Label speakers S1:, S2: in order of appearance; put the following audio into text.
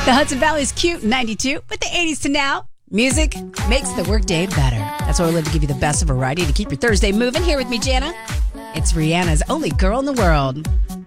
S1: The Hudson Valley's cute 92 with the 80s to now. Music makes the workday better. That's why we love to give you the best of variety to keep your Thursday moving. Here with me, Jana. It's Rihanna's Only Girl in the World.